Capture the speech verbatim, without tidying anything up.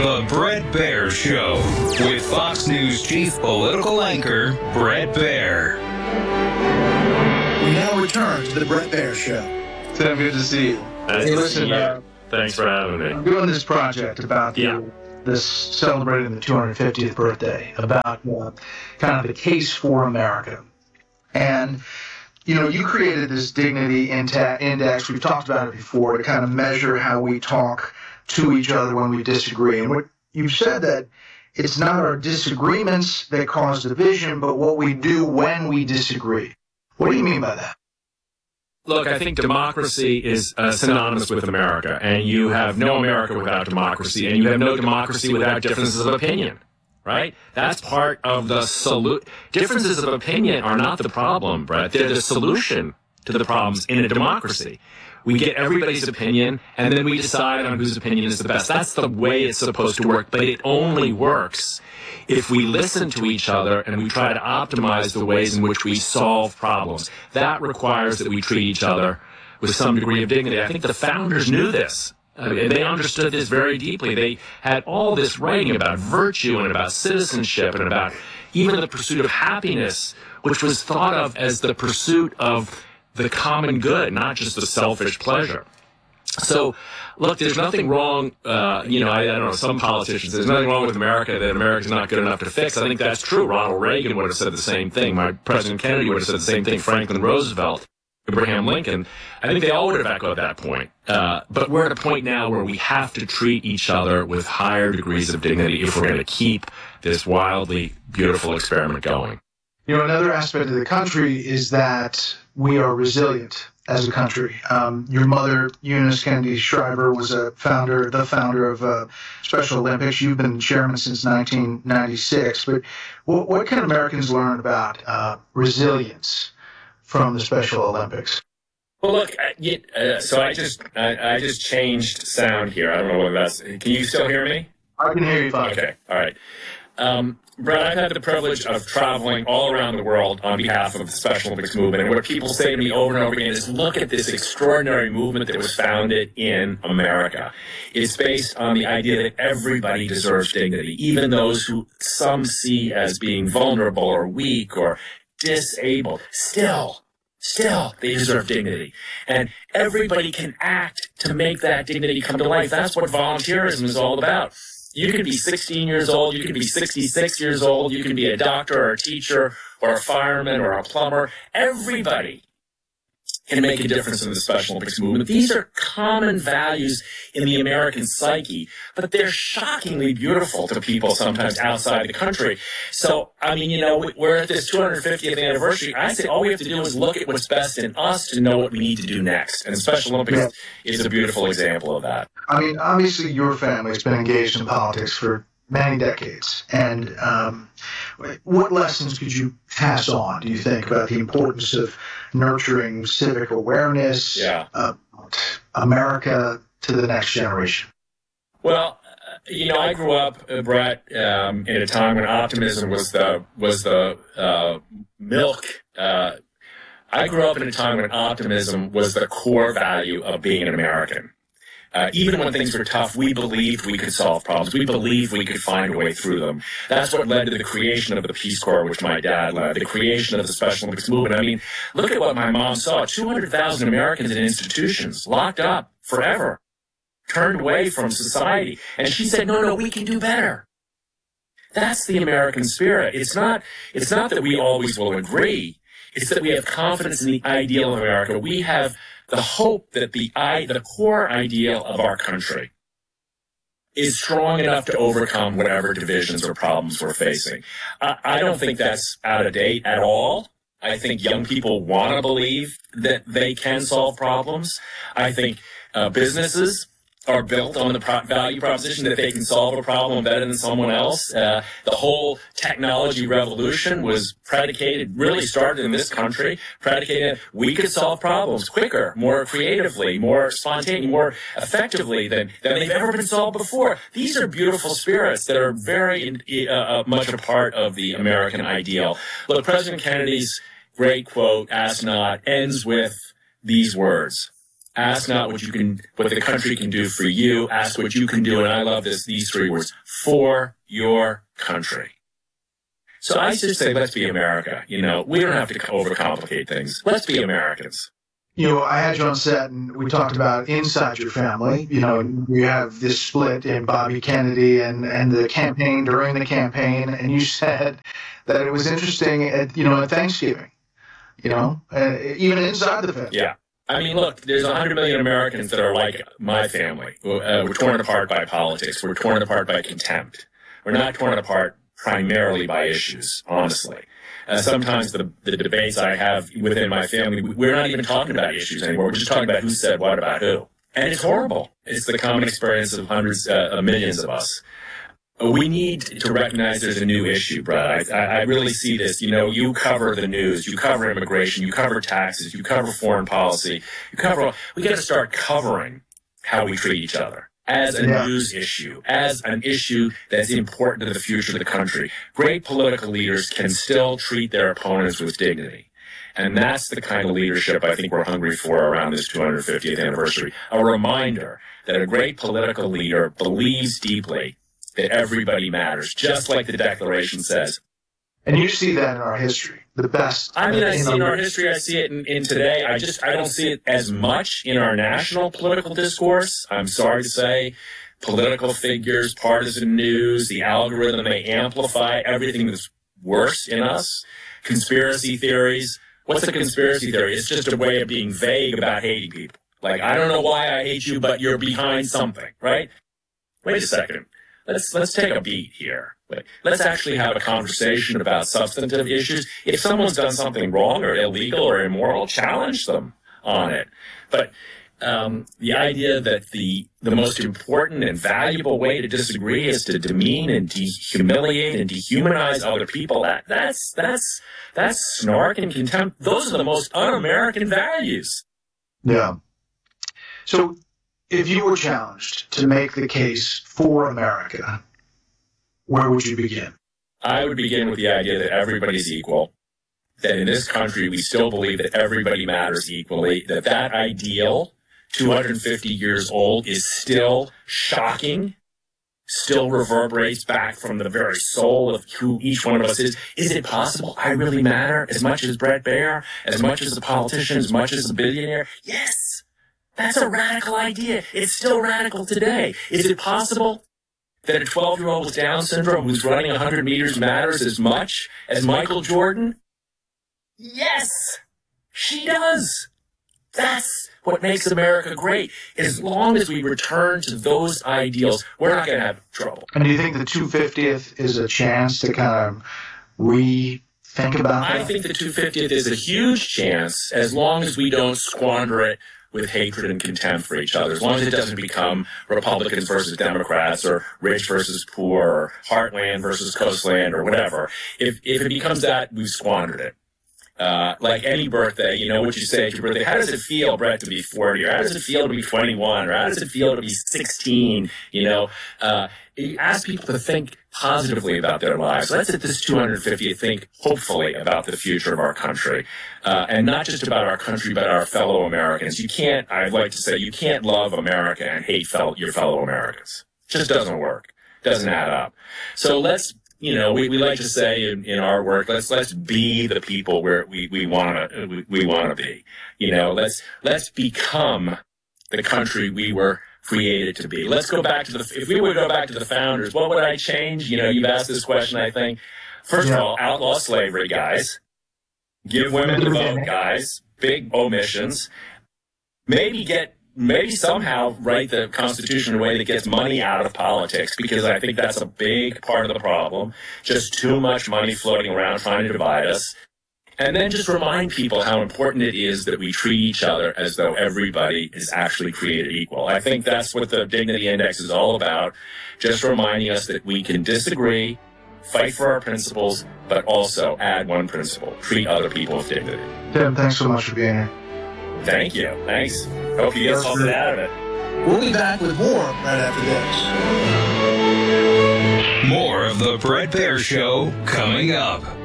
The Bret Baier Show with Fox News chief political anchor Bret Baier. We now return to the Bret Baier Show. Tim, good to see you. Nice hey, to listen, see you. Uh, Thanks for having me. I'm doing this project about the, Yeah. this celebrating the two hundred fiftieth birthday, about uh, kind of the case for America. And, you know, you created this dignity index. We've talked about it before to kind of measure how we talk to each other when we disagree. And what you've said that it's not our disagreements that cause division, but what we do when we disagree. What do you mean by that? Look, I think democracy is uh, synonymous with America, and you have no America without democracy, and you have no democracy without differences of opinion, right? That's part of the solution. Differences of opinion are not the problem, Bret. They're the solution to the problems in a democracy. We get everybody's opinion, and then we decide on whose opinion is the best. That's the way it's supposed to work, but it only works if we listen to each other and we try to optimize the ways in which we solve problems. That requires that we treat each other with some degree of dignity. I think the founders knew this. I mean, they understood this very deeply. They had all this writing about virtue and about citizenship and about even the pursuit of happiness, which was thought of as the pursuit of the common good, not just the selfish pleasure. So, look, there's nothing wrong, uh, you know, I, I don't know, some politicians, there's nothing wrong with America that America's not good enough to fix. I think that's true. Ronald Reagan would have said the same thing. My President Kennedy would have said the same thing. Franklin Roosevelt, Abraham Lincoln. I think they all would have echoed that point. Uh, but we're at a point now where we have to treat each other with higher degrees of dignity if we're going to keep this wildly beautiful experiment going. You know, another aspect of the country is that we are resilient as a country. Um, your mother, Eunice Kennedy Shriver, was a founder, the founder of uh, Special Olympics. You've been chairman since nineteen ninety-six. But what, what can Americans learn about uh, resilience from the Special Olympics? Well, look, I, you, uh, so I just I, I just changed sound here. I don't know whether that's. Can you still hear me? I can hear you fine. Okay, all right. Um, Bret, I've had the privilege of traveling all around the world on behalf of the Special Olympics movement, and what people say to me over and over again is, look at this extraordinary movement that was founded in America. It's based on the idea that everybody deserves dignity, even those who some see as being vulnerable or weak or disabled. Still, still, they deserve dignity. And everybody can act to make that dignity come to life. That's what volunteerism is all about. You can be sixteen years old, you can be sixty-six years old, you can be a doctor or a teacher or a fireman or a plumber. Everybody can make a difference in the Special Olympics movement. These are common values in the American psyche, but they're shockingly beautiful to people sometimes outside the country. So, I mean, you know, we're at this two hundred fiftieth anniversary. I say all we have to do is look at what's best in us to know what we need to do next. And the Special Olympics yeah. is a beautiful example of that. I mean, obviously your family has been engaged in politics for many decades. And um, what lessons could you pass on, do you think, about the importance of nurturing civic awareness, yeah. uh, America to the next generation? Well, you know, I grew up, uh, Bret, um, in a time when optimism was the was the uh, milk. Uh, I grew up in a time when optimism was the core value of being an American. Uh, even when things were tough, we believed we could solve problems. We believed we could find a way through them. That's what led to the creation of the Peace Corps, which my dad led, the creation of the Special Olympics movement. I mean, look at what my mom saw. two hundred thousand Americans in institutions, locked up forever, turned away from society. And she said, no, no, we can do better. That's the American spirit. It's not, it's not that we always will agree. It's that we have confidence in the ideal of America. We have the hope that the I, the core ideal of our country is strong enough to overcome whatever divisions or problems we're facing. I, I don't think that's out of date at all. I think young people want to believe that they can solve problems. I think uh, businesses are built on the pro- value proposition that they can solve a problem better than someone else. Uh, the whole technology revolution was predicated, really started in this country, predicated we could solve problems quicker, more creatively, more spontaneously, more effectively than, than they've ever been solved before. These are beautiful spirits that are very uh, much a part of the American ideal. Look, President Kennedy's great quote, "Ask not," ends with these words: Ask not what you can, what the country can do for you. Ask what you can do. And I love this, these three words, for your country. So I just say, let's be America. You know, we don't have to overcomplicate things. Let's be Americans. You know, I had you on set and we talked about inside your family. You know, we have this split in Bobby Kennedy and, and the campaign, during the campaign. And you said that it was interesting at, you know, at Thanksgiving, you know, uh, even inside the family. Yeah. I mean, look, there's one hundred million Americans that are like my family. Uh, we're torn apart by politics. We're torn apart by contempt. We're not torn apart primarily by issues, honestly. Uh, sometimes the, the debates I have within my family, we're not even talking about issues anymore. We're just talking about who said what about who. And it's horrible. It's the common experience of hundreds, uh, of millions of us. We need to recognize there's a new issue, Brad. I, I really see this. You know, you cover the news, you cover immigration, you cover taxes, you cover foreign policy, you cover, we got to start covering how we treat each other as a Yeah. news issue, as an issue that's important to the future of the country. Great political leaders can still treat their opponents with dignity. And that's the kind of leadership I think we're hungry for around this two hundred fiftieth anniversary. A reminder that a great political leader believes deeply that everybody matters, just like the Declaration says. And you see that in our history, the best. I mean, I you see know, it in our history, I see it in, in today. I just, I don't see it as much in our national political discourse. I'm sorry to say, political figures, partisan news, the algorithm, they amplify everything that's worse in us. Conspiracy theories. What's a conspiracy theory? It's just a way of being vague about hating people. Like, I don't know why I hate you, but you're behind something, right? Wait a second. Let's let's take a beat here. Let's actually have a conversation about substantive issues. If someone's done something wrong or illegal or immoral, challenge them on it. But um, the idea that the the most important and valuable way to disagree is to demean and dehumiliate and dehumanize other people, that that's that's that's snark and contempt. Those are the most un-American values. Yeah. So if you were challenged to make the case for America, where would you begin? I would begin with the idea that everybody's equal, that in this country we still believe that everybody matters equally, that that ideal, two hundred fifty years old, is still shocking, still reverberates back from the very soul of who each one of us is. Is it possible I really matter as much as Bret Baier, as much as a politician, as much as a billionaire? Yes! That's a radical idea. It's still radical today. Is it possible that a twelve-year-old with Down syndrome who's running one hundred meters matters as much as Michael Jordan? Yes, she does. That's what makes America great. As long as we return to those ideals, we're not going to have trouble. And do you think the two hundred fiftieth is a chance to kind of rethink about that? I think the two hundred fiftieth is a huge chance, as long as we don't squander it with hatred and contempt for each other, as long as it doesn't become Republicans versus Democrats or rich versus poor or heartland versus coastland or whatever. If if it becomes that, we've squandered it. Uh, like any birthday, you know what you say at your birthday. How does it feel, Brett, to be forty? Or how does it feel to be twenty-one? Or how does it feel to be sixteen? You know, uh, you ask people to think positively about their lives. Let's at this two hundred fiftieth think hopefully about the future of our country. Uh, and not just about our country, but our fellow Americans. You can't, I'd like to say, you can't love America and hate fellow, your fellow Americans. It just doesn't work. Doesn't add up. So let's, you know, we, we like to say in, in our work, let's let's be the people where we, we wanna we, we wanna be. You know, let's let's become the country we were created to be. Let's go back to the if we would go back to the founders, what would I change? You know, you've asked this question, I think. First Yeah. of all, outlaw slavery, guys. Give women the vote, guys. Big omissions. Maybe get Maybe somehow write the Constitution in a way that gets money out of politics, because I think that's a big part of the problem. Just too much money floating around trying to divide us. And then just remind people how important it is that we treat each other as though everybody is actually created equal. I think that's what the Dignity Index is all about. Just reminding us that we can disagree, fight for our principles, but also add one principle: treat other people with dignity. Tim, thanks so much for being here. Thank you. Thanks. Hope you get something out of it. We'll be back with more right after this. More of the Bret Baier Show coming up.